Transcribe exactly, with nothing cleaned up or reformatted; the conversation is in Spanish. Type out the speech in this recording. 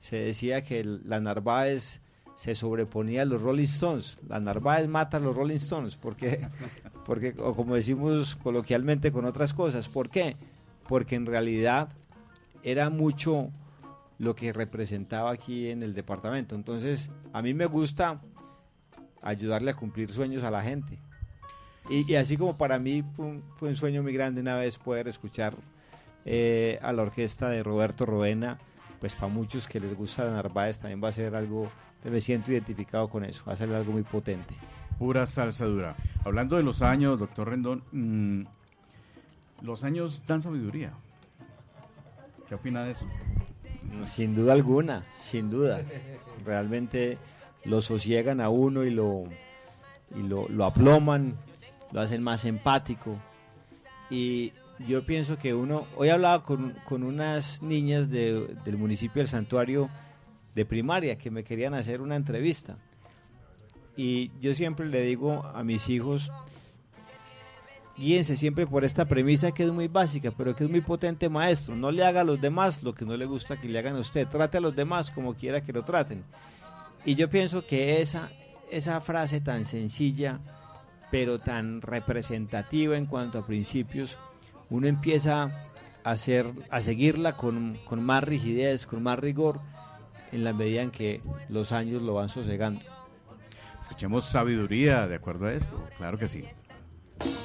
se decía que el, la Narváez se sobreponía a los Rolling Stones. La Narváez mata a los Rolling Stones, porque, porque o como decimos coloquialmente con otras cosas. ¿Por qué? Porque en realidad era mucho lo que representaba aquí en el departamento. Entonces, a mí me gusta ayudarle a cumplir sueños a la gente. Y, y así como para mí fue un, fue un sueño muy grande una vez poder escuchar eh, a la orquesta de Roberto Roena, pues para muchos que les gusta la Narváez también va a ser algo, me siento identificado con eso, va a ser algo muy potente. Pura salsa dura. Hablando de los años, doctor Rendón, mmm, los años dan sabiduría. ¿Qué opina de eso? Sin duda alguna, sin duda. Realmente lo sosiegan a uno y lo, y lo, lo aploman, lo hacen más empático. Y yo pienso que uno, hoy hablaba con, con unas niñas de, del municipio del Santuario de primaria que me querían hacer una entrevista. Y yo siempre le digo a mis hijos, guíense siempre por esta premisa que es muy básica, pero que es muy potente, maestro. No le haga a los demás lo que no le gusta que le hagan a usted. Trate a los demás como quiera que lo traten. Y yo pienso que esa, esa frase tan sencilla, pero tan representativa en cuanto a principios, uno empieza a, hacer, a seguirla con, con más rigidez, con más rigor, en la medida en que los años lo van sosegando. Escuchemos sabiduría de acuerdo a esto, claro que sí.